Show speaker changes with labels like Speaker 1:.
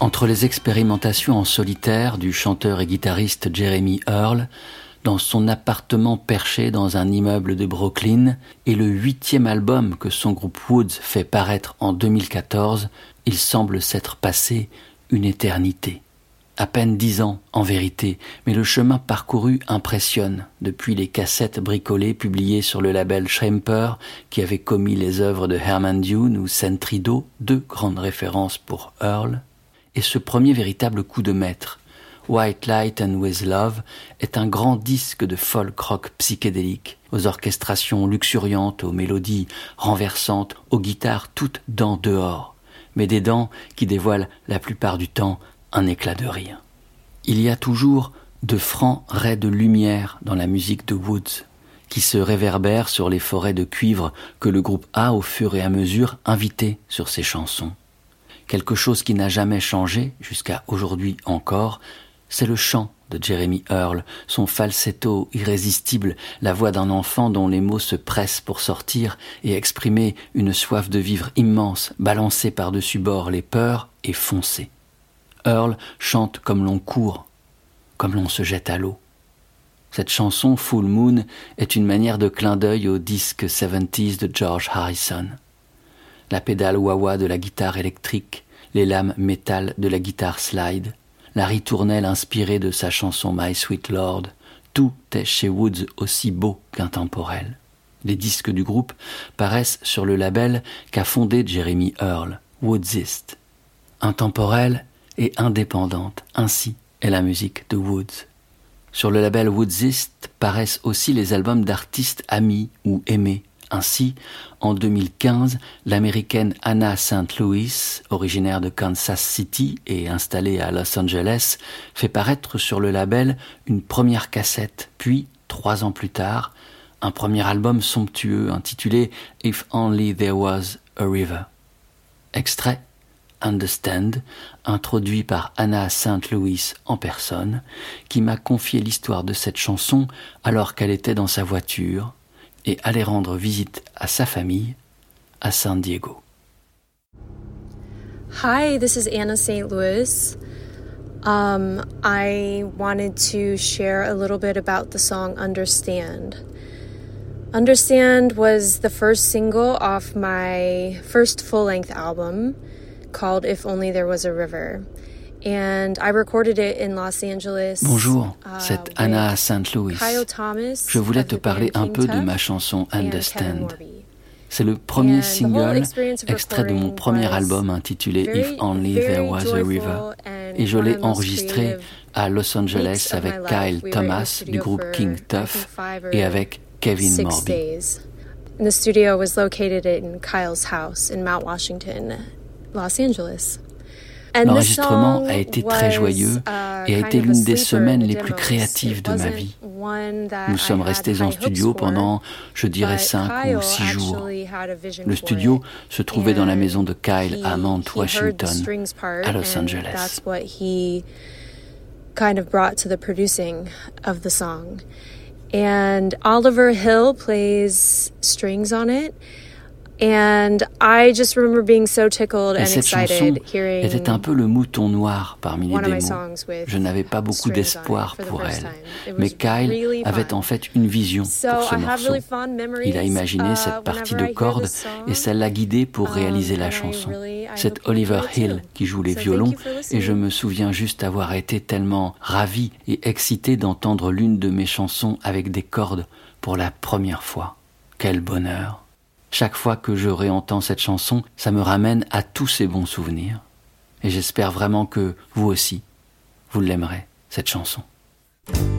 Speaker 1: Entre les expérimentations en solitaire du chanteur et guitariste Jeremy Earl, dans son appartement perché dans un immeuble de Brooklyn, et le 8e album que son groupe Woods fait paraître en 2014, il semble s'être passé une éternité. À peine 10 ans, en vérité, mais le chemin parcouru impressionne, depuis les cassettes bricolées publiées sur le label Schremper, qui avait commis les œuvres de Herman Dune ou Centrido, deux grandes références pour Earl, et ce premier véritable coup de maître. White Light and With Love est un grand disque de folk rock psychédélique, aux orchestrations luxuriantes, aux mélodies renversantes, aux guitares toutes dents dehors, mais des dents qui dévoilent la plupart du temps un éclat de rire. Il y a toujours de francs raies de lumière dans la musique de Woods, qui se réverbèrent sur les forêts de cuivre que le groupe a au fur et à mesure invité sur ses chansons. Quelque chose qui n'a jamais changé, jusqu'à aujourd'hui encore, c'est le chant de Jeremy Earl, son falsetto irrésistible, la voix d'un enfant dont les mots se pressent pour sortir et exprimer une soif de vivre immense, balancer par-dessus bord les peurs et foncer. Earl chante comme l'on court, comme l'on se jette à l'eau. Cette chanson, Full Moon, est une manière de clin d'œil au disque 70s de George Harrison. La pédale wah-wah de la guitare électrique, les lames métal de la guitare slide, la ritournelle inspirée de sa chanson My Sweet Lord, tout est chez Woods aussi beau qu'intemporel. Les disques du groupe paraissent sur le label qu'a fondé Jeremy Earl, Woodsist. Intemporel et indépendante, ainsi est la musique de Woods. Sur le label Woodsist paraissent aussi les albums d'artistes amis ou aimés. Ainsi, en 2015, l'américaine Anna St. Louis, originaire de Kansas City et installée à Los Angeles, fait paraître sur le label une première cassette, puis, 3 ans plus tard, un premier album somptueux intitulé « If Only There Was a River ». Extrait Understand, introduit par Anna St. Louis en personne, qui m'a confié l'histoire de cette chanson alors qu'elle était dans sa voiture et allait rendre visite à sa famille à San Diego.
Speaker 2: Hi, this is Anna St. Louis. I wanted to share a little bit about the song Understand. Understand was the first single off my first full-length album, called If Only There Was a River. And I recorded it in Los Angeles.
Speaker 1: Bonjour, c'est Anna St. Louis. Je voulais te parler un peu de ma chanson Understand. C'est le premier single extrait de mon premier album intitulé If Only There Was a River. Et je l'ai enregistré à Los Angeles avec Kyle Thomas du groupe King Tuff et avec Kevin Morby.
Speaker 2: And the studio was located in Kyle's house in Mount Washington, Los Angeles.
Speaker 1: L'enregistrement a été très joyeux et a été l'une des semaines les plus créatives de ma vie. Nous sommes restés en studio pendant, je dirais, 5 ou 6 jours. Le studio se trouvait dans la maison de Kyle à Mount Washington, à Los Angeles.
Speaker 2: Kind of brought to the producing of the song. And Oliver Hill plays strings on it. And I just remember being so tickled and excited hearing
Speaker 1: était un peu le mouton noir parmi les démos. Je n'avais pas beaucoup d'espoir pour elle, mais Kyle avait en fait une vision pour ce morceau. Il a imaginé cette partie de cordes et ça l'a guidé pour réaliser la chanson. C'est Oliver Hill qui joue les violons et je me souviens juste avoir été tellement ravi et excité d'entendre l'une de mes chansons avec des cordes pour la première fois. Quel bonheur! Chaque fois que je réentends cette chanson, ça me ramène à tous ces bons souvenirs. Et j'espère vraiment que vous aussi, vous l'aimerez, cette chanson.